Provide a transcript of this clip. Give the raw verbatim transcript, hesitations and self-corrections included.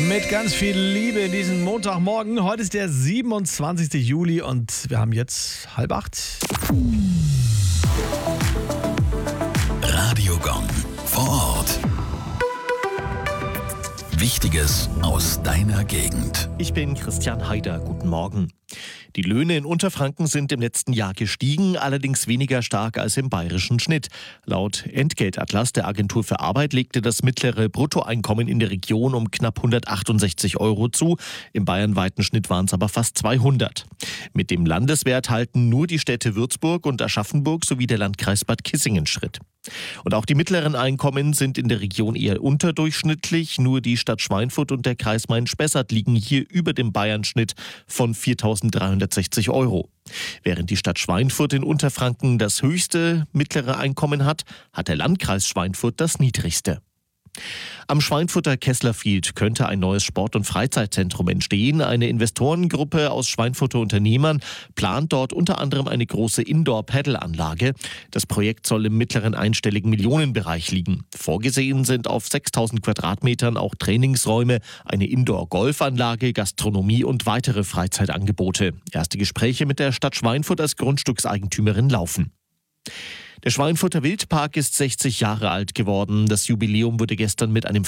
Mit ganz viel Liebe in diesem Montagmorgen. Heute ist der siebenundzwanzigste Juli und wir haben jetzt halb acht. Radiogong vor Ort. Wichtiges aus deiner Gegend. Ich bin Christian Haider. Guten Morgen. Die Löhne in Unterfranken sind im letzten Jahr gestiegen, allerdings weniger stark als im bayerischen Schnitt. Laut Entgeltatlas der Agentur für Arbeit legte das mittlere Bruttoeinkommen in der Region um knapp hundertachtundsechzig Euro zu. Im bayernweiten Schnitt waren es aber fast zweihundert. Mit dem Landeswert halten nur die Städte Würzburg und Aschaffenburg sowie der Landkreis Bad Kissingen Schritt. Und auch die mittleren Einkommen sind in der Region eher unterdurchschnittlich. Nur die Stadt Schweinfurt und der Kreis Main-Spessart liegen hier über dem Bayernschnitt von viertausenddreihundertsechzig Euro. Während die Stadt Schweinfurt in Unterfranken das höchste mittlere Einkommen hat, hat der Landkreis Schweinfurt das niedrigste. Am Schweinfurter Kesslerfield könnte ein neues Sport- und Freizeitzentrum entstehen. Eine Investorengruppe aus Schweinfurter Unternehmern plant dort unter anderem eine große Indoor-Paddle-Anlage. Das Projekt soll im mittleren einstelligen Millionenbereich liegen. Vorgesehen sind auf sechstausend Quadratmetern auch Trainingsräume, eine Indoor-Golfanlage, Gastronomie und weitere Freizeitangebote. Erste Gespräche mit der Stadt Schweinfurt als Grundstückseigentümerin laufen. Der Schweinfurter Wildpark ist sechzig Jahre alt geworden. Das Jubiläum wurde gestern mit einem